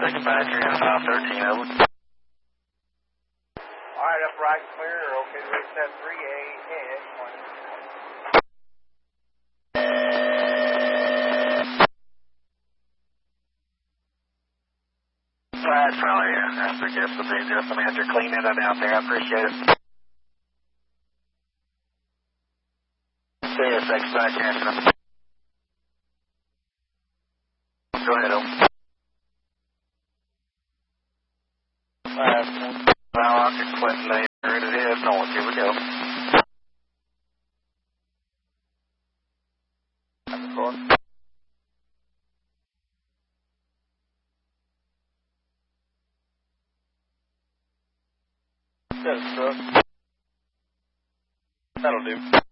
dispatcher in 513 over. Alright, upright and clear. Okay to reach that 3A head. That's probably it. That's the gift of being just a man. You're cleaning it out there. I appreciate it. CSX dispatcher answering. Go ahead, over. Well, I'm just Clinton neighborhood. It is north. Here we go. That'll do.